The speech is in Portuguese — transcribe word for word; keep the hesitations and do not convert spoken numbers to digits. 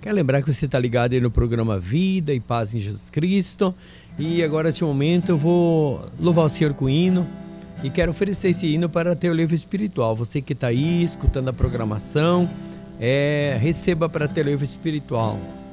Quero lembrar que você está ligado aí no programa Vida e Paz em Jesus Cristo. E agora, neste momento, eu vou louvar o Senhor com o hino. E quero oferecer esse hino para teu livro espiritual. Você que está aí escutando a programação, é, receba para teu livro espiritual.